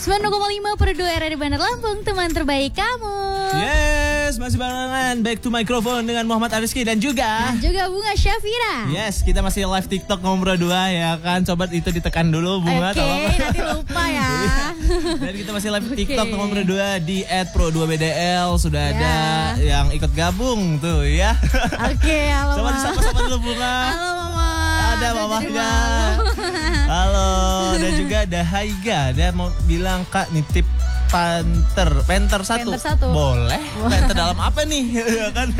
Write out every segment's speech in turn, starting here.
92,5 per 2 RRI Bandar Lampung, teman terbaik kamu. Yes, masih barengan Back to Microphone dengan Muhammad Ariski dan juga Bunga Syafira. Yes, kita masih live TikTok nomor 2 ya kan. Sobat itu ditekan dulu Bunga. Oke, nanti lupa ya. Dan kita masih live TikTok nomor 2 di @pro2bdl. Sudah ada yang ikut gabung tuh ya. Oke, halo. Coba disapa-sapa dulu Bunga. Halo Mama. Ada mamahnya. Halo, dan juga ada Haiga. Dia mau bilang Kak nitip Panther 1. Boleh. Panther dalam apa nih? Ya kan?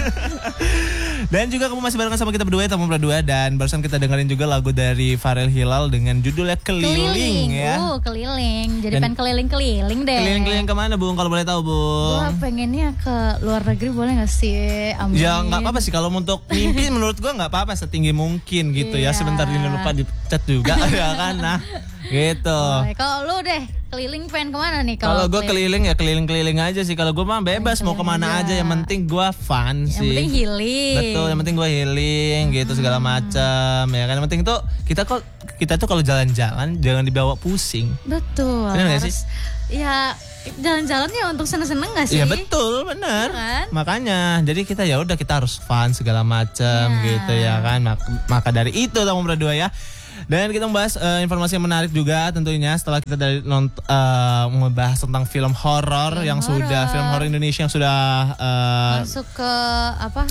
Dan juga kamu masih barengan sama kita berdua, teman berdua, dan barusan kita dengerin juga lagu dari Farel Hilal dengan judulnya Keliling ya. Keliling. Jadi pengen keliling-keliling deh. Keliling-keliling kemana Bung? Kalau boleh tahu Bung? Gua pengennya ke luar negeri, boleh nggak sih? Amin. Ya nggak apa-apa sih, kalau untuk mimpi menurut gua nggak apa-apa, setinggi mungkin gitu ya. Sebentar ini lupa dicat juga ya kan. Nah gitu. Kalau lu deh keliling pengen kemana nih? Kalau gue keliling ya keliling-keliling aja sih. Kalau gue mah bebas mau kemana aja. Yang penting gue fun sih. Yang penting healing. Betul, yang penting gue healing gitu segala macam ya kan. Yang penting tuh kita tuh kalau jalan-jalan jangan dibawa pusing. Betul. Benar nggak sih? Ya jalan-jalannya untuk seneng-seneng gak sih? Iya betul, benar. Kan? Makanya jadi kita harus fun segala macam gitu ya kan. Maka dari itu kamu berdua ya. Dan kita membahas informasi yang menarik juga tentunya setelah kita dari membahas tentang film horor yang sudah film horor Indonesia yang sudah masuk ke apa?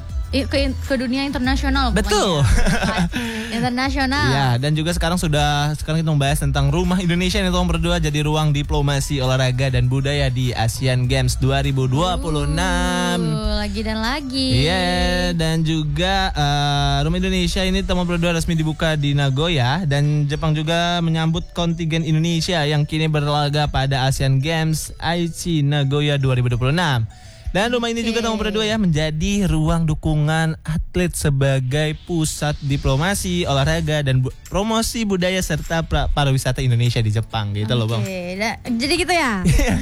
Ke dunia internasional. Betul. Internasional. Ya, dan juga sekarang kita membahas tentang Rumah Indonesia yang nomor 2 jadi ruang diplomasi, olahraga dan budaya di Asian Games 2026. Lagi dan lagi. Iya, dan juga Rumah Indonesia ini nomor 2 resmi dibuka di Nagoya, dan Jepang juga menyambut kontingen Indonesia yang kini berlaga pada Asian Games Aichi Nagoya 2026. Dan rumah ini juga nomor 2 ya menjadi ruang dukungan atlet sebagai pusat diplomasi, olahraga dan promosi budaya serta pariwisata Indonesia di Jepang gitu loh Bang. Jadi gitu ya.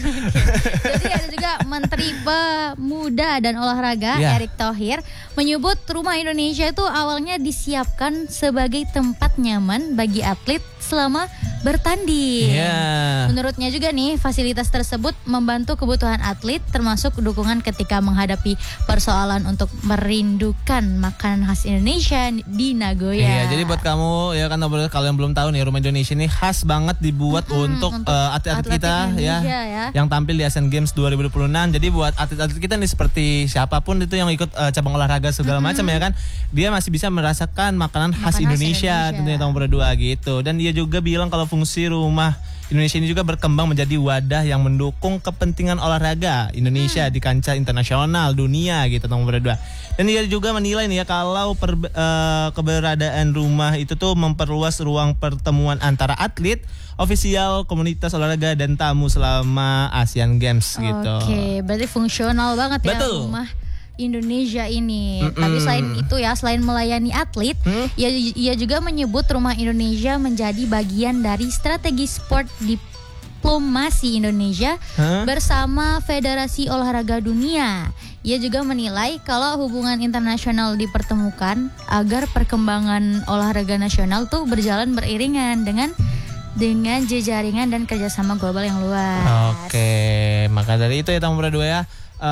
Jadi ada juga Menteri Pemuda dan Olahraga Erick Thohir menyebut Rumah Indonesia itu awalnya disiapkan sebagai tempat nyaman bagi atlet selama bertanding. Menurutnya juga nih, fasilitas tersebut membantu kebutuhan atlet termasuk dukungan ketika menghadapi persoalan untuk merindukan makanan khas Indonesia di Nagoya. Iya, jadi buat kamu ya kan, kalau yang belum tahu nih, Rumah Indonesia ini khas banget dibuat untuk atlet-atlet kita ya yang tampil di Asian Games 2026. Jadi buat atlet-atlet kita nih seperti siapapun itu yang ikut cabang olahraga segala macam ya kan, dia masih bisa merasakan makanan khas Indonesia tentunya tahun berdua gitu. Dan dia juga bilang kalau fungsi Rumah Indonesia ini juga berkembang menjadi wadah yang mendukung kepentingan olahraga Indonesia di kancah internasional dunia gitu tahun berdua. Dan dia juga menilai nih ya kalau keberadaan rumah itu tuh memperluas ruang pertemuan antara atlet, ofisial, komunitas olahraga dan tamu selama Asian Games gitu. Oke, berarti fungsional banget ya rumah Indonesia ini. Tapi selain itu ya, selain melayani atlet, ia juga menyebut Rumah Indonesia menjadi bagian dari strategi sport diplomasi Indonesia bersama Federasi Olahraga Dunia. Ia juga menilai kalau hubungan internasional dipertemukan agar perkembangan olahraga nasional tuh berjalan beriringan dengan jejaringan dan kerjasama global yang luas. Oke, maka dari itu ya tamu berdua ya.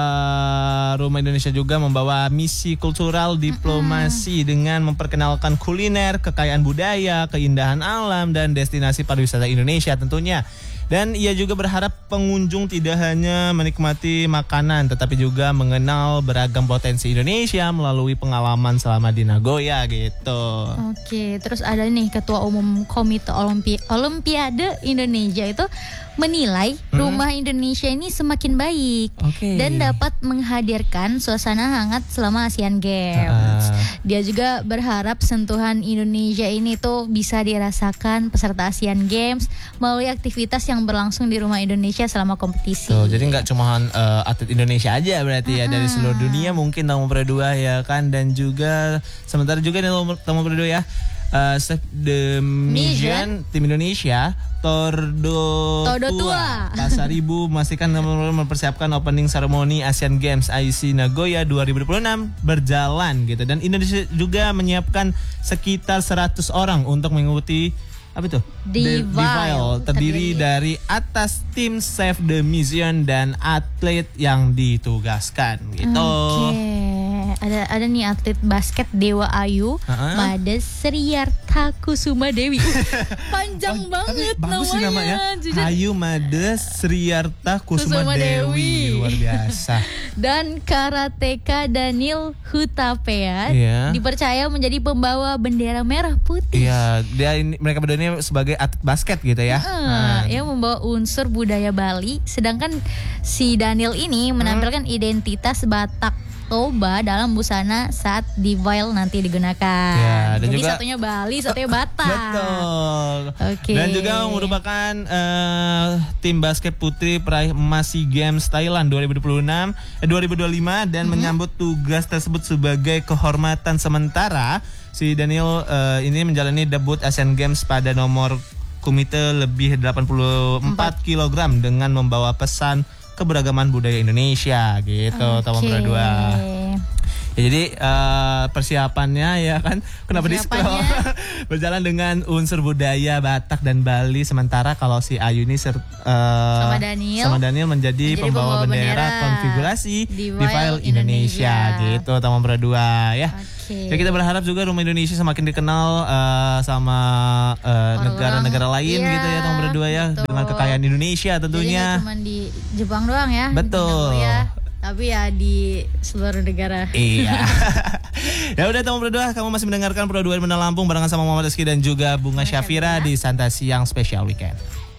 Rumah Indonesia juga membawa misi kultural diplomasi dengan memperkenalkan kuliner, kekayaan budaya, keindahan alam dan destinasi pariwisata Indonesia tentunya. Dan ia juga berharap pengunjung tidak hanya menikmati makanan tetapi juga mengenal beragam potensi Indonesia melalui pengalaman selama di Nagoya gitu. Oke, terus ada nih Ketua Umum Komite Olimpiade Indonesia itu menilai Rumah Indonesia ini semakin baik dan dapat menghadirkan suasana hangat selama Asian Games. Dia juga berharap sentuhan Indonesia ini tuh bisa dirasakan peserta Asian Games melalui aktivitas yang berlangsung di Rumah Indonesia selama kompetisi. Jadi nggak cuma atlet Indonesia aja berarti ya, dari seluruh dunia mungkin nomor berdua ya kan. Dan juga sementara juga nomor berdua ya, the Mission tim Indonesia Tordo Tua Pasaribu memastikan mempersiapkan opening ceremony Asian Games IC Nagoya 2026 berjalan gitu. Dan Indonesia juga menyiapkan sekitar 100 orang untuk mengikuti apa tuh? Deville. Terdiri dari atas tim Save the Mission dan atlet yang ditugaskan gitu. Oke. Ada nih atlet basket Dewa Ayu, Made Sriarta Kusuma Dewi. Panjang banget bagus namanya. Ayu Made Sriarta Kusuma Dewi. Luar biasa. Dan karateka Daniel Hutapea dipercaya menjadi pembawa bendera merah putih. Iya, mereka berdua ini sebagai atlet basket gitu ya. Yang membawa unsur budaya Bali, sedangkan si Daniel ini menampilkan identitas Batak Toba dalam busana saat Deville nanti digunakan. Ya, dan jadi juga satunya Bali, satunya Batak. Betul. Okay. Dan juga merupakan tim basket putri peraih emas SEA Games Thailand 2025 dan menyambut tugas tersebut sebagai kehormatan sementara. Si Daniel ini menjalani debut Asian Games pada nomor komite lebih 84 kg dengan membawa pesan keberagaman budaya Indonesia gitu. Tahun berdua. Ya, jadi persiapannya ya kan, kenapa di-scroll berjalan dengan unsur budaya Batak dan Bali, sementara kalau si Ayu ini sama Daniel menjadi pembawa bendera konfigurasi Deville Indonesia gitu. Tahun berdua ya. Ya, kita berharap juga rumah Indonesia semakin dikenal sama negara-negara lain gitu ya, tahun berdua ya, dengan kekayaan Indonesia tentunya. Jadi cuma di Jepang doang ya. Betul. Tapi ya di seluruh negara. Iya. Ya udah, teman berdua, kamu masih mendengarkan Pro 2 Menang Lampung barengan sama Muhammad Rizky dan juga Bunga Syafira di Santai Siang Special Weekend.